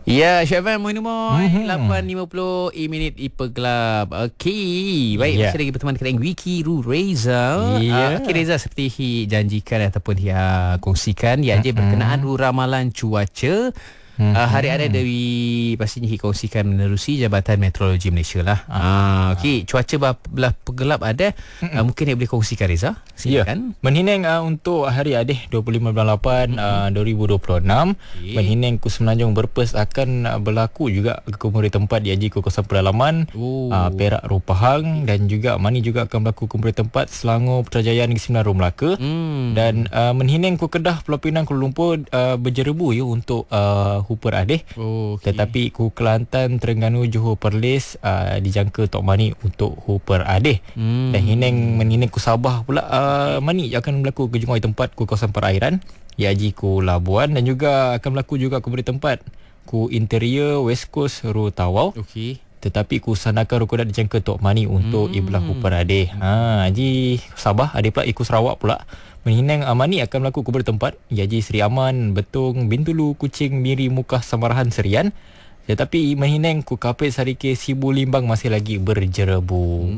Ya, Syafan Moinumoy 8.50 minit Ipegelap. Okey, baik, masih lagi berteman dengan Wiki Ru Reza. Okey Reza, seperti janjikan ataupun kongsikan aja berkenaan ramalan cuaca. Hari ada dari pastinya kongsikan menerusi Jabatan Meteorologi Malaysia lah. Okey, cuaca belah pegelap ada. Mungkin boleh kongsikan Reza. Silakan. Menhineng untuk hari adeh 25 bulan 8 2026. Menhineng ku Semenanjung Berpes akan berlaku juga kumuri tempat di Haji ku kawasan pedalaman Perak Rupahang, dan juga Mani juga akan berlaku kumuri tempat Selangor Putrajaya Negeri Sembilan Rum Melaka. Dan menhineng ku Kedah Pulau Pinang Kuala Lumpur berjerebu untuk Hooper Adeh. Tetapi ku Kelantan Terengganu Johor Perlis dijangka Tok Mani untuk Hooper Adeh. Dan menhineng ku Sabah pula Mani akan berlaku ke jumlah tempat ku kawasan perairan Haji ku Labuan, dan juga akan berlaku juga ku beri tempat ku interior West Coast Rutawau. Tetapi ku Sandakan Rukudat dijangka Tok Mani untuk Ibelah Hooper Adeh. Haji Sabah ada pula ikut Sarawak pula. Menhinang Mani akan berlaku ku beri tempat Haji Seri Aman, Betong, Bintulu, Kuching, Miri, Mukah, Samarahan, Serian. Tetapi menhinang ku Kapit, Sarike, Sibu, Limbang masih lagi berjerebu.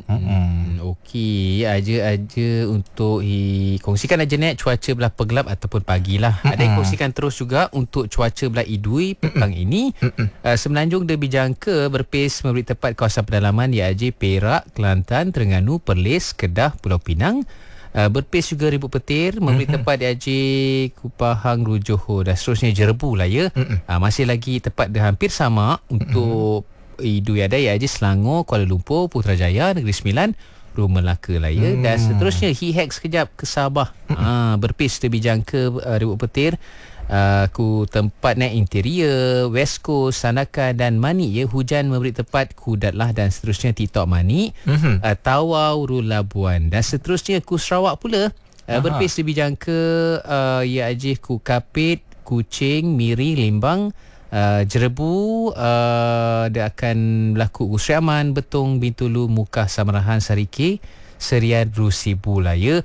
Okey, aja untuk kongsikan aja net cuaca belah pegelap ataupun pagi lah. Ada yang kongsikan terus juga untuk cuaca belah Idui petang ini. Semenanjung dia dijangka berpes memberi tempat kawasan pedalaman Haji Perak, Kelantan, Terengganu, Perlis, Kedah, Pulau Pinang. Berpes juga ribut petir memberi tempat di Haji Kupahang, Johor dan seterusnya jerebu lah ya. Masih lagi tempat dia hampir sama untuk Idui ada Haji Selangor, Kuala Lumpur, Putrajaya, Negeri Sembilan, Rum Melaka lah ya. Dan seterusnya Hihek sekejap ke Sabah. Berpes dia dijangka ribut petir ku tempat interior West Coast, Sandakan dan Mani ya. Hujan memberi tempat Kudat lah dan seterusnya Titok Mani, Tawau, Ru Labuan dan seterusnya ku Sarawak pula. Berpes lebih jangka Haji ku Kapit, Kuching, Miri, Limbang, jerebu dia akan berlaku ku Seri Aman, Betong, Bintulu, Mukah, Samarahan, Sarike, Serian, Rusibu lah ya.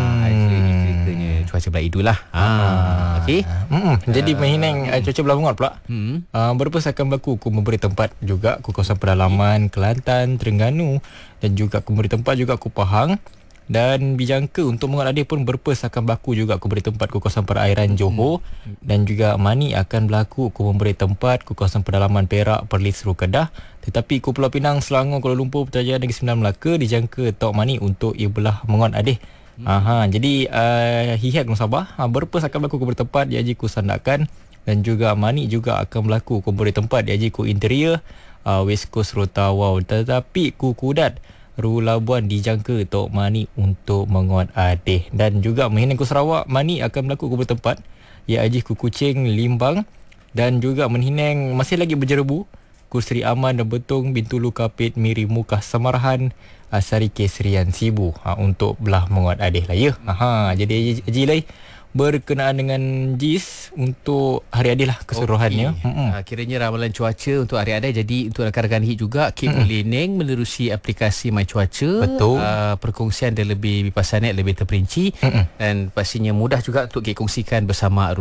Ceritanya cuaca belah Idul lah. Okey. Jadi menhinang cuaca belah Bungat pula. Berpes akan berlaku ku memberi tempat juga ku kawasan pedalaman Kelantan, Terengganu, dan juga ku memberi tempat juga ku Pahang. Dan dijangka untuk Bungat Adeh pun berpes akan berlaku juga ku beri tempat ku kawasan perairan Johor. Dan juga Mani akan berlaku ku memberi tempat ku kawasan pedalaman Perak, Perlis, Kedah. Tetapi ku Pulau Pinang, Selangor, Kuala Lumpur, Putrajaya Negeri Sembilan Melaka dijangka Tok Mani untuk Ibelah Bungat Adeh. Jadi Hihek Sabah berpes akan berlaku ku beri tempat di Haji ku Sandakan, dan juga Mani juga akan berlaku ku beri tempat di Haji ku interior West Coast Rutawau. Tetapi ku Kudat, Ru Labuan dijangka Tok Mani untuk Menguat Adeh. Dan juga menhinang ku Sarawak, Mani akan berlaku ku bertempat Haji ku Kuching, Limbang, dan juga menhinang masih lagi berjerebu ku Seri Aman dan Betong, Bintulu, Kapit, Miri, Mukah, Samarahan, Sarike, Serian, Sibu untuk belah Menguat Adeh lah ya. Jadi Haji Lai berkenaan dengan JIS untuk hari adil lah keseluruhannya. Kiranya ramalan cuaca untuk hari adil. Jadi untuk rakan-rakan HIT juga boleh menerusi aplikasi My Cuaca. Betul. Perkongsian dia lebih pasanet, lebih terperinci, dan pastinya mudah juga untuk kongsikan bersama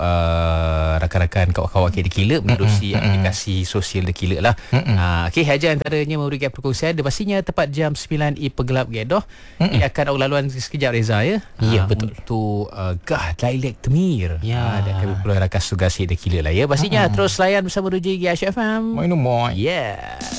rakan-rakan kawan-kawan di Kila menerusi aplikasi sosial di Kila lah. Okey, Haja antaranya memberikan perkongsian. Dia pastinya tepat jam 9 Ipegelap Gedoh. Ia akan laluan sekejap Reza ya. Ya, betul. Untuk Lailek Temir. Dan kami perlu rakan tugas HIT di Kila lah ya. Pastinya terus layan bersama Ruji GH FM. Moy. Yeah.